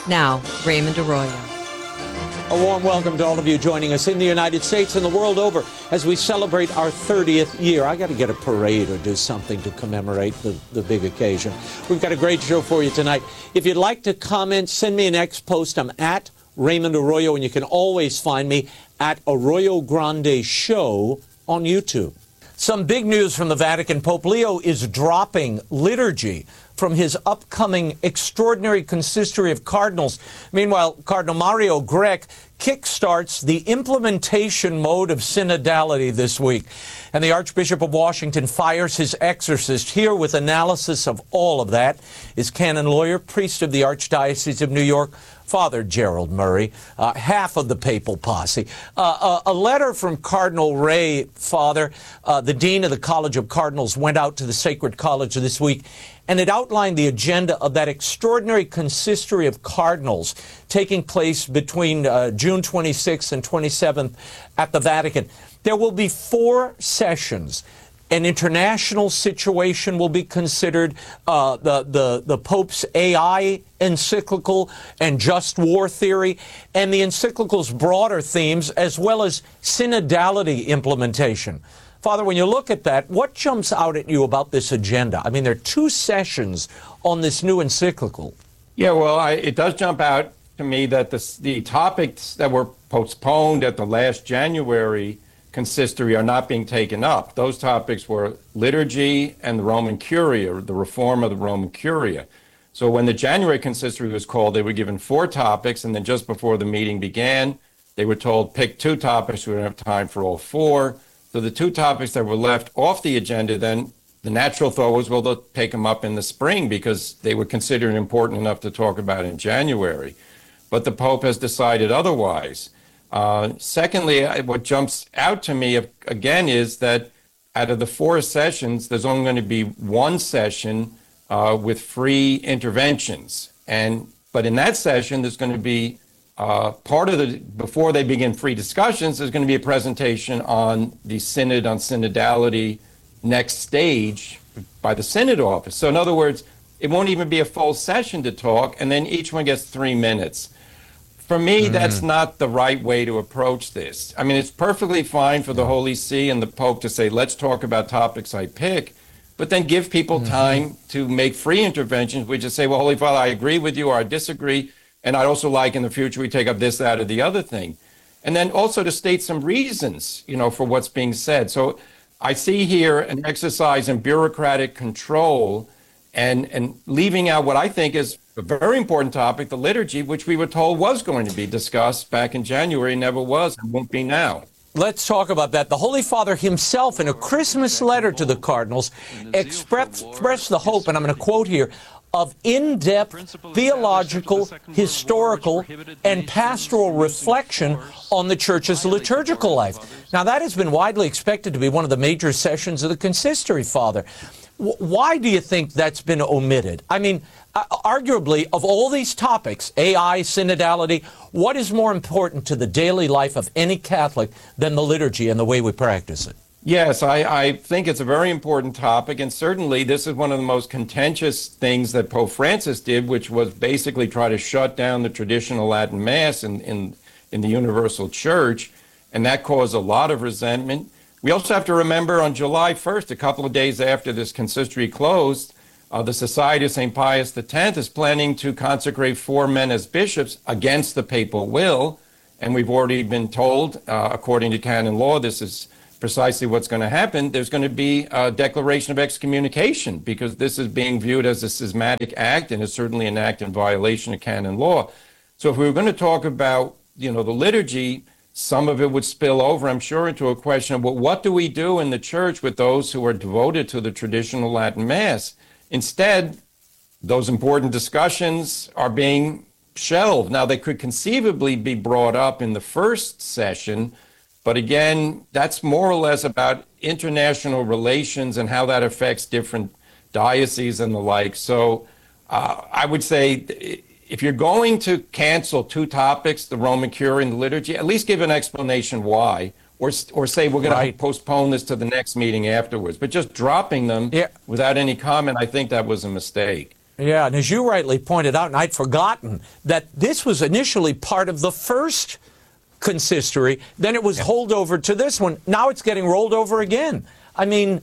Now, Raymond Arroyo. A warm welcome to all of you joining us in the United States and the world over as we celebrate our 30th year. I got to get a parade or do something to commemorate the big occasion. We've got a great show for you tonight. If you'd like to comment, send me an X post. I'm at Raymond Arroyo, and you can always find me at Arroyo Grande Show on YouTube. Some big news from the Vatican. Pope Leo is dropping liturgy from his upcoming extraordinary consistory of cardinals. Meanwhile, Cardinal Mario Grech kickstarts the implementation mode of synodality this week. And the Archbishop of Washington fires his exorcist. Here with analysis of all of that is canon lawyer, priest of the Archdiocese of New York, Father Gerald Murray, half of the papal posse. A letter from Cardinal Ray, Father, the Dean of the College of Cardinals, went out to the Sacred College this week, and it outlined the agenda of that extraordinary consistory of cardinals taking place between June 26th and 27th at the Vatican. There will be 4 sessions. An international situation will be considered, the Pope's AI encyclical and just war theory, and the encyclical's broader themes, as well as synodality implementation. Father, when you look at that, what jumps out at you about this agenda? I mean, there are 2 sessions on this new encyclical. Yeah, well, it does jump out to me that the topics that were postponed at the last January consistory are not being taken up. Those topics were liturgy and the Roman Curia, the reform of the Roman Curia. So when the January consistory was called, they were given 4 topics, and then just before the meeting began, they were told, pick 2 topics. We don't have time for all 4. So the 2 topics that were left off the agenda, then the natural thought was, well, they'll take them up in the spring because they were considered important enough to talk about in January. But the Pope has decided otherwise. Secondly, what jumps out to me again is that out of the 4 sessions, there's only going to be 1 session with free interventions. But in that session, there's going to be before they begin free discussions, there's going to be a presentation on the synod, on synodality next stage by the synod office. So in other words, it won't even be a full session to talk, and then each one gets 3 minutes. For me, that's not the right way to approach this. I mean, it's perfectly fine for the Holy See and the Pope to say, let's talk about topics I pick, but then give people time to make free interventions, which is say, well, Holy Father, I agree with you or I disagree, and I'd also like in the future we take up this, that, or the other thing. And then also to state some reasons, for what's being said. So I see here an exercise in bureaucratic control and leaving out what I think is a very important topic, the liturgy, which we were told was going to be discussed back in January, never was and won't be now. Let's talk about that. The Holy Father himself, in a Christmas letter to the cardinals, expressed the hope, and I'm going to quote here, of in-depth theological, historical, and pastoral reflection on the Church's liturgical life. Now, that has been widely expected to be one of the major sessions of the consistory, Father. Why do you think that's been omitted? I mean, arguably, of all these topics, AI, synodality, what is more important to the daily life of any Catholic than the liturgy and the way we practice it? Yes, I think it's a very important topic, and certainly this is one of the most contentious things that Pope Francis did, which was basically try to shut down the traditional Latin Mass in the Universal Church, and that caused a lot of resentment. We also have to remember on July 1st, a couple of days after this consistory closed, the Society of St. Pius X is planning to consecrate 4 men as bishops against the papal will, and we've already been told, according to canon law, this is precisely what's going to happen. There's going to be a declaration of excommunication because this is being viewed as a schismatic act and is certainly an act in violation of canon law. So if we were going to talk about, the liturgy, some of it would spill over, I'm sure, into a question of, well, what do we do in the church with those who are devoted to the traditional Latin Mass? Instead, those important discussions are being shelved. Now, they could conceivably be brought up in the first session, but again, that's more or less about international relations and how that affects different dioceses and the like. So I would say if you're going to cancel 2 topics, the Roman Curia and the liturgy, at least give an explanation why, or say we're going to postpone this to the next meeting afterwards. But just dropping them without any comment, I think that was a mistake. Yeah, and as you rightly pointed out, and I'd forgotten that this was initially part of the first consistory, then it was rolled over to this one. Now it's getting rolled over again. I mean,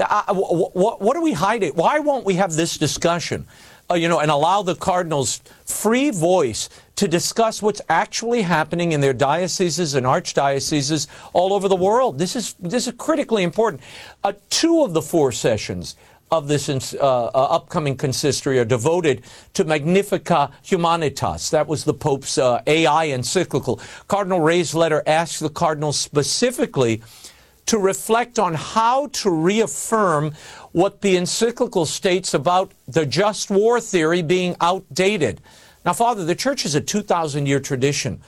what are we hiding? Why won't we have this discussion, and allow the cardinals free voice to discuss what's actually happening in their dioceses and archdioceses all over the world? This is critically important. 2 of the 4 sessions of this upcoming consistory are devoted to Magnificat Humanitas. That was the Pope's AI encyclical. Cardinal Ray's letter asks the cardinals specifically to reflect on how to reaffirm what the encyclical states about the just war theory being outdated. Now, Father, the Church has a 2,000-year tradition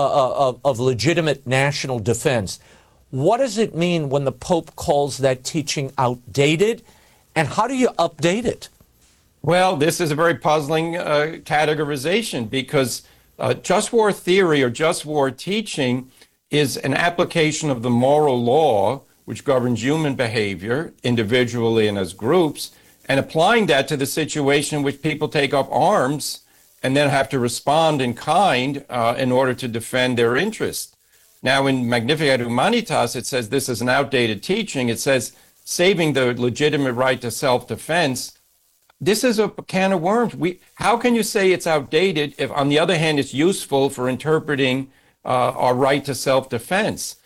of legitimate national defense. What does it mean when the Pope calls that teaching outdated? And how do you update it? Well, this is a very puzzling categorization because just war theory or just war teaching is an application of the moral law which governs human behavior individually and as groups, and applying that to the situation in which people take up arms and then have to respond in kind in order to defend their interests. Now, in Magnificat Humanitas, it says this is an outdated teaching. It says saving the legitimate right to self-defense. This is a can of worms. How can you say it's outdated if, on the other hand, it's useful for interpreting our right to self-defense?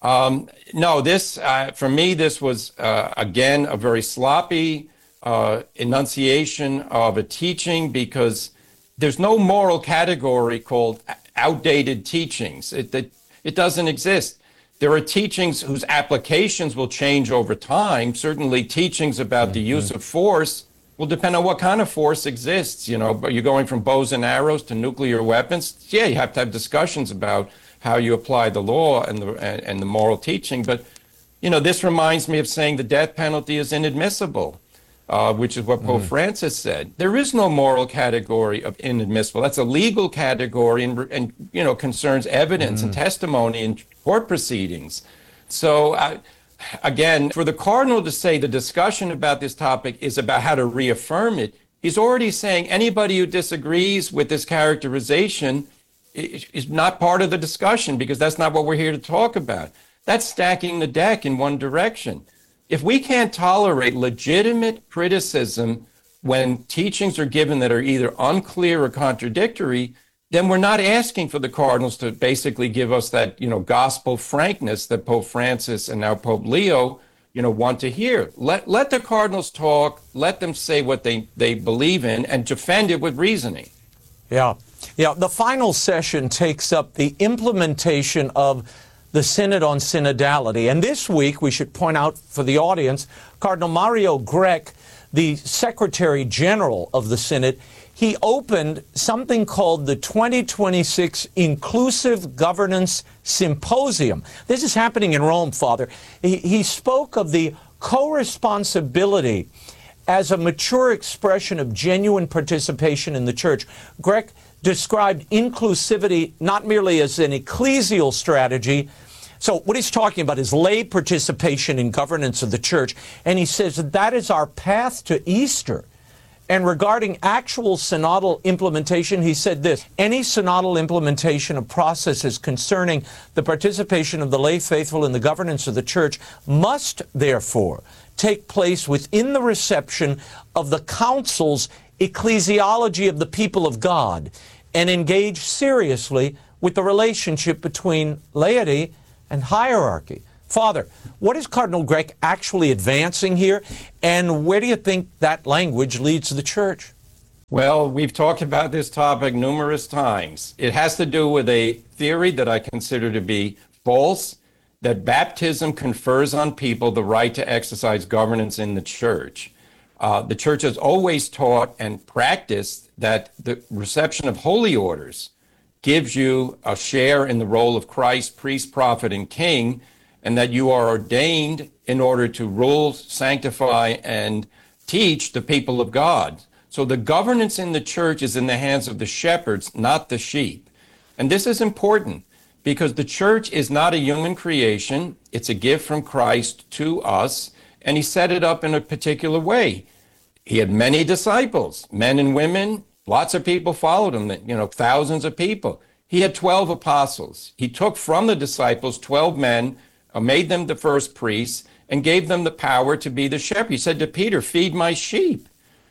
No, this, for me, this was, again, a very sloppy enunciation of a teaching because there's no moral category called outdated teachings. It doesn't exist. There are teachings whose applications will change over time. Certainly teachings about the use of force will depend on what kind of force exists. But you're going from bows and arrows to nuclear weapons. Yeah, you have to have discussions about how you apply the law and the moral teaching. But, this reminds me of saying the death penalty is inadmissible, which is what Pope Francis said. There is no moral category of inadmissible. That's a legal category and concerns evidence and testimony in court proceedings. So, again, for the cardinal to say the discussion about this topic is about how to reaffirm it, he's already saying anybody who disagrees with this characterization is not part of the discussion because that's not what we're here to talk about. That's stacking the deck in one direction. If we can't tolerate legitimate criticism when teachings are given that are either unclear or contradictory, then we're not asking for the cardinals to basically give us that, gospel frankness that Pope Francis and now Pope Leo, want to hear. Let the cardinals talk, let them say what they believe in and defend it with reasoning. Yeah. The final session takes up the implementation of the Synod on Synodality. And this week, we should point out for the audience, Cardinal Mario Grech, the Secretary General of the Synod, he opened something called the 2026 Inclusive Governance Symposium. This is happening in Rome, Father. He spoke of the co-responsibility as a mature expression of genuine participation in the Church. Grech described inclusivity not merely as an ecclesial strategy. So what he's talking about is lay participation in governance of the Church. And he says that is our path to Easter. And regarding actual synodal implementation, he said this: any synodal implementation of processes concerning the participation of the lay faithful in the governance of the Church must, therefore, take place within the reception of the Council's ecclesiology of the people of God and engage seriously with the relationship between laity and hierarchy. Father, what is Cardinal Grech actually advancing here, and where do you think that language leads the Church? Well, we've talked about this topic numerous times. It has to do with a theory that I consider to be false, that baptism confers on people the right to exercise governance in the Church. The Church has always taught and practiced that the reception of holy orders gives you a share in the role of Christ, priest, prophet, and king, and that you are ordained in order to rule, sanctify, and teach the people of God. So the governance in the Church is in the hands of the shepherds, not the sheep. And this is important because the Church is not a human creation. It's a gift from Christ to us, and he set it up in a particular way. He had many disciples, men and women. Lots of people followed him, thousands of people. He had 12 apostles. He took from the disciples 12 men, made them the first priests, and gave them the power to be the shepherd. He said to Peter, feed my sheep.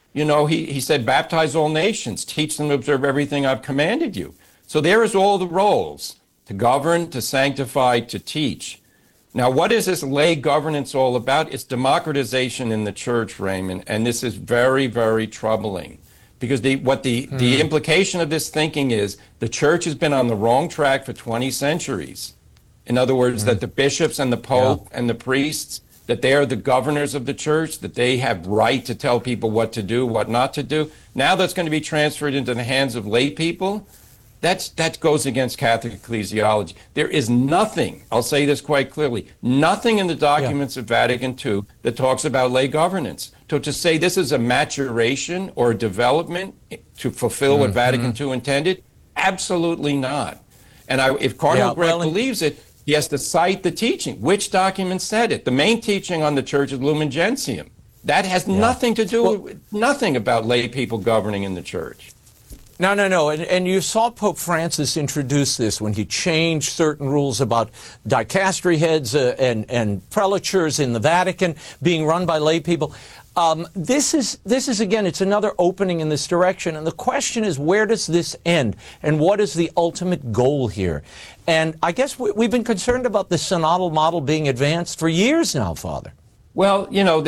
He said, baptize all nations, teach them to observe everything I've commanded you. So there is all the roles: to govern, to sanctify, to teach. Now, what is this lay governance all about? It's democratization in the church, Raymond, and this is very, very troubling. Because the implication of this thinking is the church has been on the wrong track for 20 centuries. In other words, that the bishops and the pope and the priests, that they are the governors of the church, that they have right to tell people what to do, what not to do. Now that's going to be transferred into the hands of lay people. That goes against Catholic ecclesiology. There is nothing, I'll say this quite clearly, nothing in the documents of Vatican II that talks about lay governance. So to say this is a maturation or a development to fulfill what Vatican II intended, absolutely not. And if Cardinal Grech believes it, he has to cite the teaching. Which document said it? The main teaching on the church is Lumen Gentium. That has nothing to do with nothing about lay people governing in the church. No. And you saw Pope Francis introduce this when he changed certain rules about dicastery heads and prelatures in the Vatican being run by lay people. This is again, it's another opening in this direction. And the question is, where does this end? And what is the ultimate goal here? And I guess we've been concerned about the synodal model being advanced for years now, Father. Well,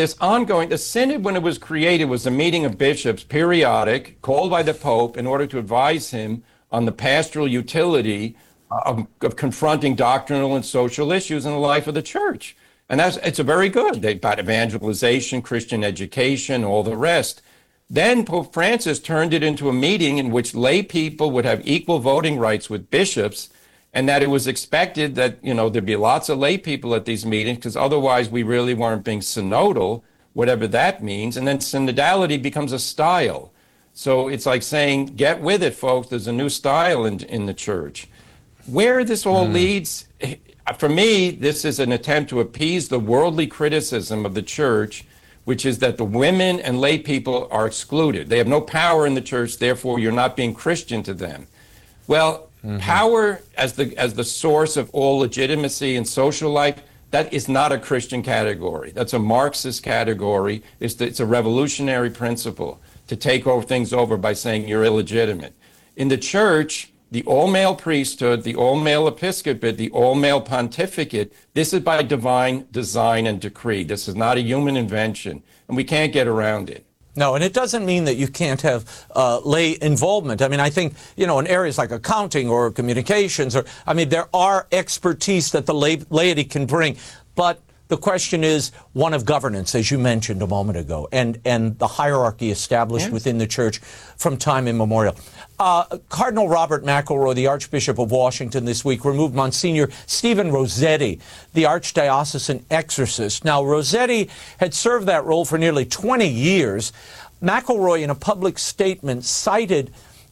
the synod, when it was created, was a meeting of bishops, periodic, called by the Pope in order to advise him on the pastoral utility of confronting doctrinal and social issues in the life of the church. And it's a very good, about evangelization, Christian education, all the rest. Then Pope Francis turned it into a meeting in which lay people would have equal voting rights with bishops, and that it was expected that, there'd be lots of lay people at these meetings, because otherwise we really weren't being synodal, whatever that means. And then synodality becomes a style. So it's like saying, get with it, folks. There's a new style in the church. Where this all leads, for me, this is an attempt to appease the worldly criticism of the church, which is that the women and lay people are excluded. They have no power in the church, therefore you're not being Christian to them. Well, power as the source of all legitimacy in social life, that is not a Christian category. That's a Marxist category. It's a revolutionary principle to take things over by saying you're illegitimate. In the church, the all-male priesthood, the all-male episcopate, the all-male pontificate, this is by divine design and decree. This is not a human invention, and we can't get around it. No, and it doesn't mean that you can't have lay involvement. I mean, I think, in areas like accounting or communications, there are expertise that the laity can bring. But the question is one of governance, as you mentioned a moment ago, and the hierarchy established within the church from time immemorial. Cardinal Robert McElroy, the Archbishop of Washington, this week removed Monsignor Stephen Rossetti, the archdiocesan exorcist. Now, Rossetti had served that role for nearly 20 years. McElroy, in a public statement, cited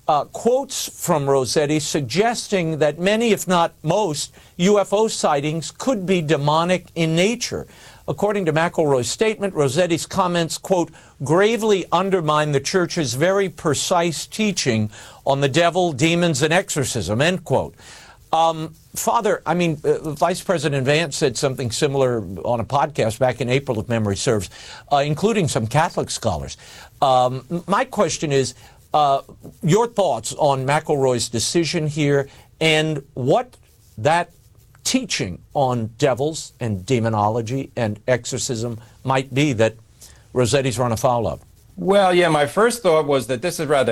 quotes from Rossetti suggesting that many, if not most, UFO sightings could be demonic in nature. According to McElroy's statement, Rossetti's comments, quote, gravely undermine the Church's very precise teaching on the devil, demons, and exorcism, end quote. Father, Vice President Vance said something similar on a podcast back in April, if memory serves, including some Catholic scholars. My question is, your thoughts on McElroy's decision here and what that teaching on devils and demonology and exorcism might be that Rossetti's run afoul of? Well, yeah, my first thought was that this is rather